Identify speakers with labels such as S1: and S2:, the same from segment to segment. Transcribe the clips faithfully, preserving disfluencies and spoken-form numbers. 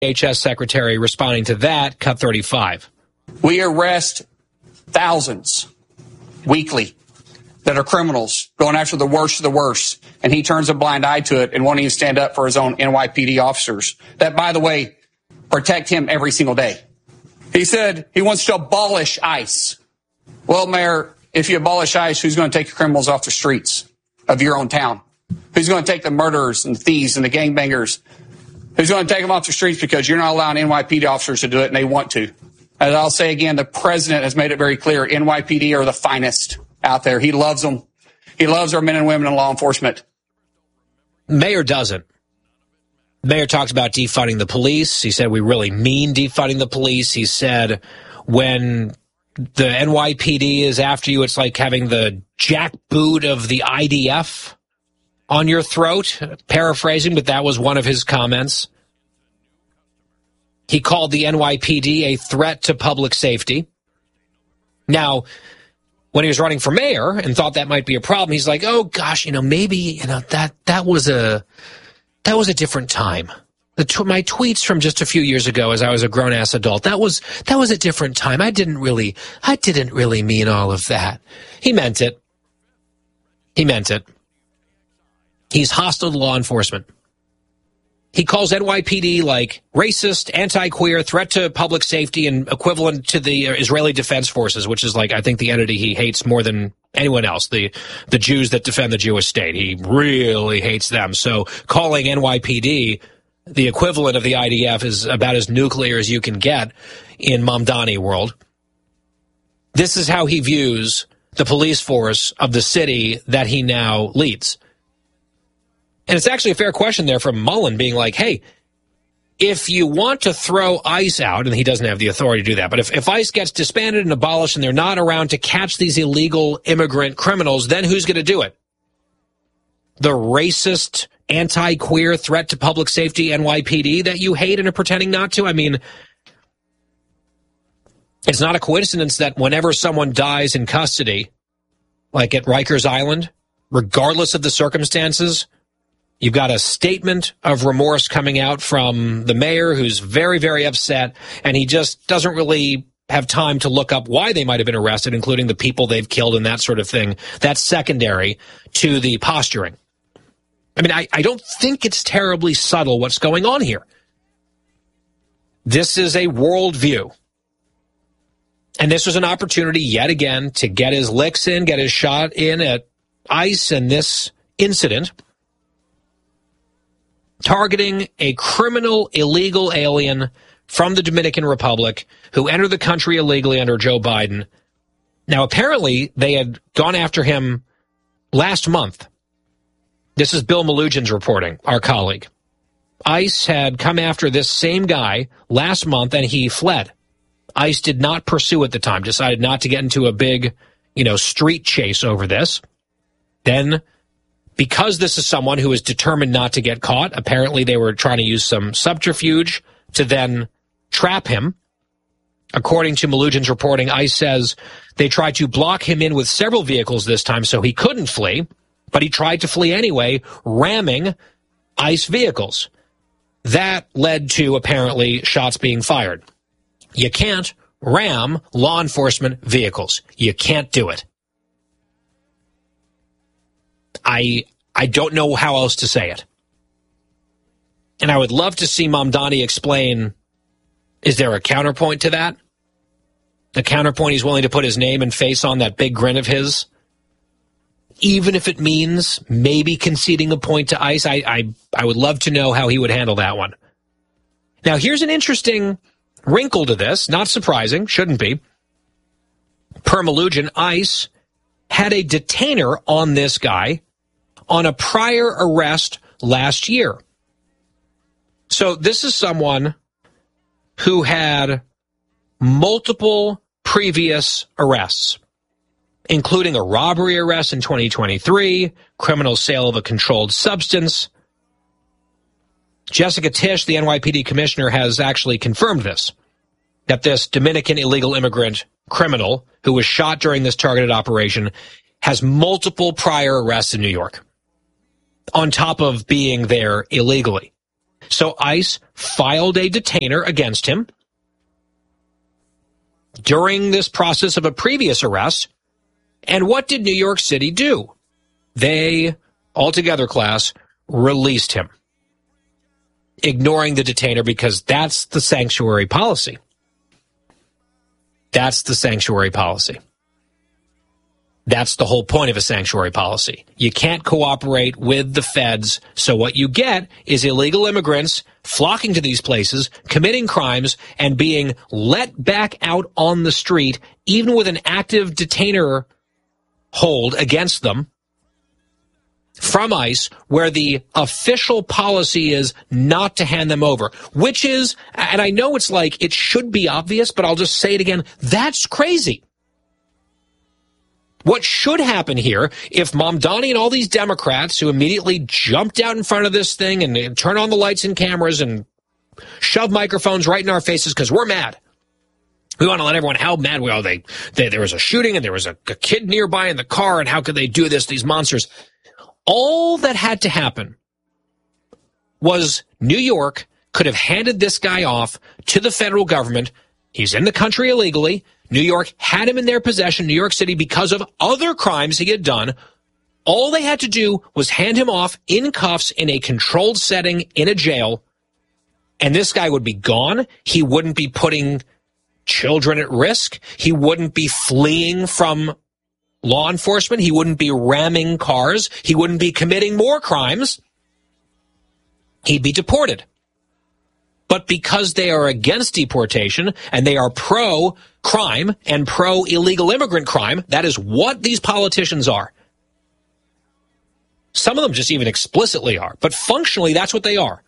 S1: H S secretary responding to that, cut thirty-five.
S2: We arrest thousands weekly that are criminals going after the worst of the worst, and he turns a blind eye to it and won't even stand up for his own N Y P D officers that, by the way, protect him every single day. He said he wants to abolish ICE. Well, Mayor, if you abolish ICE, who's going to take the criminals off the streets of your own town? Who's going to take the murderers and the thieves and the gangbangers? Who's going to take them off the streets because you're not allowing N Y P D officers to do it, and they want to? As I'll say again, the president has made it very clear, N Y P D are the finest out there. He loves them. He loves our men and women in law enforcement.
S1: Mayor doesn't. Mayor talks about defunding the police. He said we really mean defunding the police. He said when the N Y P D is after you, it's like having the jackboot of the I D F on your throat. Paraphrasing, but that was one of his comments. He called the N Y P D a threat to public safety. Now, when he was running for mayor and thought that might be a problem, he's like, oh gosh, you know, maybe, you know, that, that was a, that was a different time. The t- my tweets from just a few years ago as I was a grown-ass adult, that was, that was a different time. I didn't really, I didn't really mean all of that. He meant it. He meant it. He's hostile to law enforcement. He calls N Y P D like racist, anti-queer, threat to public safety, and equivalent to the Israeli Defense Forces, which is like, I think, the entity he hates more than anyone else, the the Jews that defend the Jewish state. He really hates them. So calling N Y P D the equivalent of the I D F is about as nuclear as you can get in Mamdani world. This is how he views the police force of the city that he now leads. And it's actually a fair question there from Mullen being like, hey, if you want to throw ICE out, and he doesn't have the authority to do that, but if, if ICE gets disbanded and abolished and they're not around to catch these illegal immigrant criminals, then who's going to do it? The racist, anti-queer, threat to public safety N Y P D that you hate and are pretending not to? I mean, it's not a coincidence that whenever someone dies in custody, like at Rikers Island, regardless of the circumstances, you've got a statement of remorse coming out from the mayor who's very, very upset, and he just doesn't really have time to look up why they might have been arrested, including the people they've killed and that sort of thing. That's secondary to the posturing. I mean, I, I don't think it's terribly subtle what's going on here. This is a worldview. And this was an opportunity yet again to get his licks in, get his shot in at ICE and this incident, targeting a criminal illegal alien from the Dominican Republic who entered the country illegally under Joe Biden. Now, apparently, they had gone after him last month. This is Bill Malugins reporting, our colleague. ICE had come after this same guy last month, and he fled. ICE did not pursue at the time, decided not to get into a big, you know, street chase over this. Then, because this is someone who is determined not to get caught, apparently they were trying to use some subterfuge to then trap him. According to Malugins reporting, ICE says they tried to block him in with several vehicles this time so he couldn't flee, but he tried to flee anyway, ramming ICE vehicles. That led to, apparently, shots being fired. You can't ram law enforcement vehicles. You can't do it. I I don't know how else to say it. And I would love to see Mamdani explain, is there a counterpoint to that? A counterpoint he's willing to put his name and face on, that big grin of his? Even if it means maybe conceding a point to ICE, I, I, I would love to know how he would handle that one. Now, here's an interesting wrinkle to this, not surprising, shouldn't be. Per Malugin, ICE had a detainer on this guy on a prior arrest last year. So this is someone who had multiple previous arrests, including a robbery arrest in twenty twenty-three, criminal sale of a controlled substance. Jessica Tisch, the N Y P D commissioner, has actually confirmed this, that this Dominican illegal immigrant criminal who was shot during this targeted operation has multiple prior arrests in New York, on top of being there illegally. So ICE filed a detainer against him during this process of a previous arrest. And what did New York City do? They, altogether class, released him, ignoring the detainer, because that's the sanctuary policy. That's the sanctuary policy. That's the whole point of a sanctuary policy. You can't cooperate with the feds, so what you get is illegal immigrants flocking to these places, committing crimes, and being let back out on the street, even with an active detainer hold against them from ICE, where the official policy is not to hand them over, which is, and I know it's like, it should be obvious, but I'll just say it again, that's crazy. What should happen here, if Mamdani and all these Democrats who immediately jumped out in front of this thing and, and turn on the lights and cameras and shove microphones right in our faces because we're mad. We want to let everyone how mad we are. They, they, there was a shooting and there was a, a kid nearby in the car, and how could they do this, these monsters? All that had to happen was New York could have handed this guy off to the federal government. He's in the country illegally. New York had him in their possession, New York City, because of other crimes he had done. All they had to do was hand him off in cuffs in a controlled setting in a jail, and this guy would be gone. He wouldn't be putting children at risk. He wouldn't be fleeing from law enforcement. He wouldn't be ramming cars. He wouldn't be committing more crimes. He'd be deported. But because they are against deportation and they are pro-crime and pro-illegal immigrant crime, that is what these politicians are. Some of them just even explicitly are, but functionally that's what they are.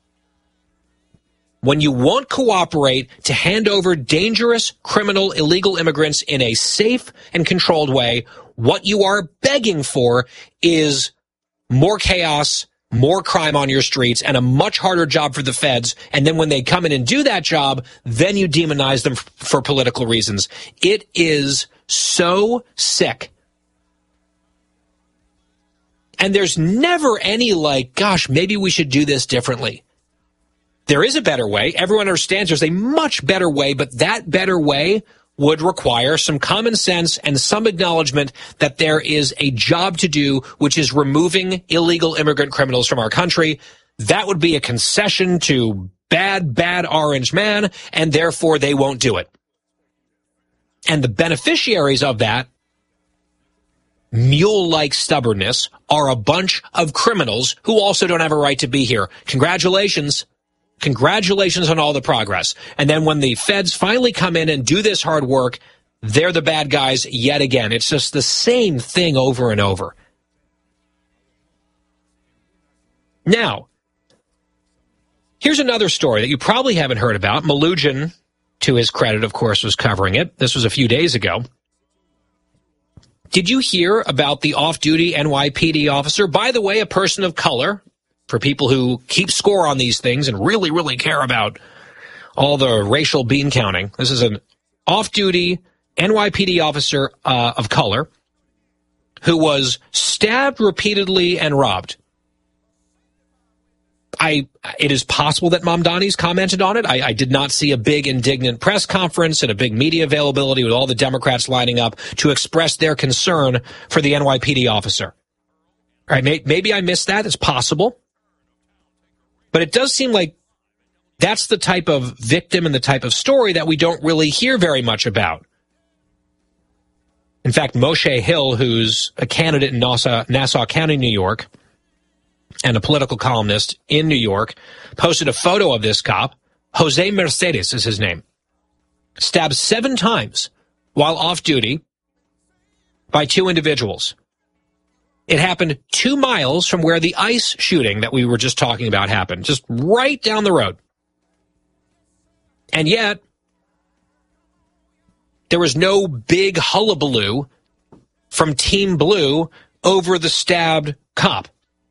S1: When you won't cooperate to hand over dangerous, criminal, illegal immigrants in a safe and controlled way, what you are begging for is more chaos, more crime on your streets, and a much harder job for the feds. And then when they come in and do that job, then you demonize them f- for political reasons. It is so sick. And there's never any like, gosh, maybe we should do this differently. There is a better way. Everyone understands there's a much better way, but that better way would require some common sense and some acknowledgement that there is a job to do, which is removing illegal immigrant criminals from our country. That would be a concession to bad, bad orange man, and therefore they won't do it. And the beneficiaries of that mule-like stubbornness are a bunch of criminals who also don't have a right to be here. Congratulations. Congratulations on all the progress. And then when the feds finally come in and do this hard work, they're the bad guys yet again. It's just the same thing over and over. Now, here's another story that you probably haven't heard about. Malugin, to his credit, of course, was covering it. This was a few days ago. Did you hear about the off-duty N Y P D officer? By the way, a person of color. For people who keep score on these things and really, really care about all the racial bean counting. This is an off-duty N Y P D officer uh, of color who was stabbed repeatedly and robbed. I, it is possible that Mamdani's commented on it. I, I did not see a big indignant press conference and a big media availability with all the Democrats lining up to express their concern for the N Y P D officer. All right, may, maybe I missed that. It's possible. But it does seem like that's the type of victim and the type of story that we don't really hear very much about. In fact, Moshe Hill, who's a candidate in Nassau, Nassau County, New York, and a political columnist in New York, posted a photo of this cop. Jose Mercedes is his name. Stabbed seven times while off duty by two individuals. It happened two miles from where the ICE shooting that we were just talking about happened, just right down the road. And yet, there was no big hullabaloo from Team Blue over the stabbed cop.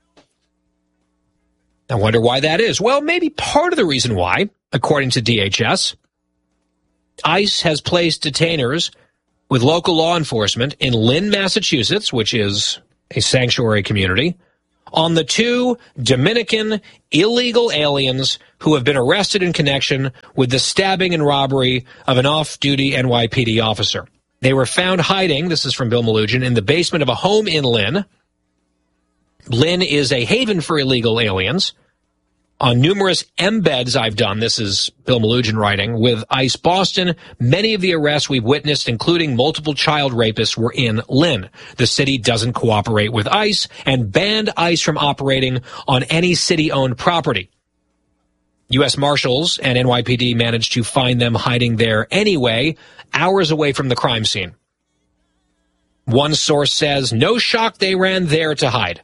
S1: I wonder why that is. Well, maybe part of the reason why, according to D H S, ICE has placed detainers with local law enforcement in Lynn, Massachusetts, which is a sanctuary community, on the two Dominican illegal aliens who have been arrested in connection with the stabbing and robbery of an off-duty N Y P D officer. They were found hiding, this is from Bill Melugin, in the basement of a home in Lynn. Lynn is a haven for illegal aliens. On numerous embeds I've done, this is Bill Melugin writing, with ICE Boston, many of the arrests we've witnessed, including multiple child rapists, were in Lynn. The city doesn't cooperate with ICE and banned ICE from operating on any city-owned property. U S Marshals and N Y P D managed to find them hiding there anyway, hours away from the crime scene. One source says, no shock they ran there to hide.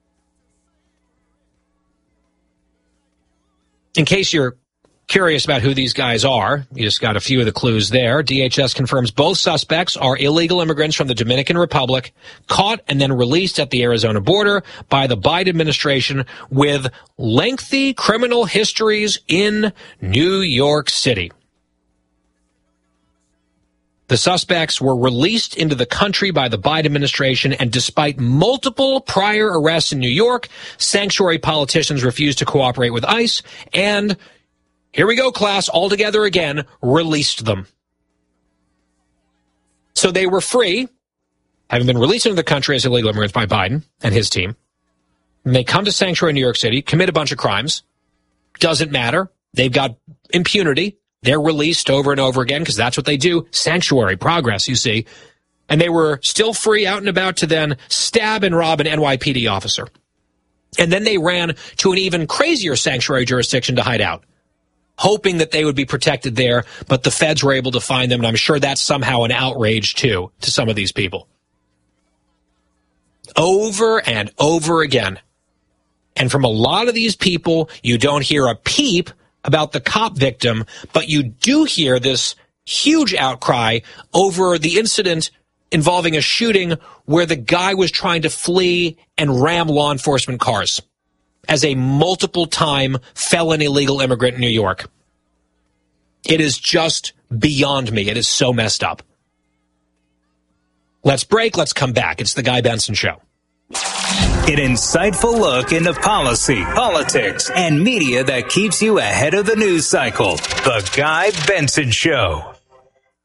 S1: In case you're curious about who these guys are, you just got a few of the clues there. D H S confirms both suspects are illegal immigrants from the Dominican Republic, caught and then released at the Arizona border by the Biden administration with lengthy criminal histories in New York City. The suspects were released into the country by the Biden administration, and despite multiple prior arrests in New York, sanctuary politicians refused to cooperate with ICE, and here we go, class, all together again, released them. So they were free, having been released into the country as illegal immigrants by Biden and his team. And they come to sanctuary in New York City, commit a bunch of crimes. Doesn't matter. They've got impunity. They're released over and over again because that's what they do. Sanctuary, progress, you see. And they were still free out and about to then stab and rob an N Y P D officer. And then they ran to an even crazier sanctuary jurisdiction to hide out, hoping that they would be protected there, but the feds were able to find them, and I'm sure that's somehow an outrage, too, to some of these people. Over and over again. And from a lot of these people, you don't hear a peep about the cop victim, but you do hear this huge outcry over the incident involving a shooting where the guy was trying to flee and ram law enforcement cars as a multiple-time felon illegal immigrant in New York. It is just beyond me. It is so messed up. Let's break. Let's come back. It's the Guy Benson Show.
S3: An insightful look into policy, politics, and media that keeps you ahead of the news cycle. The Guy Benson Show.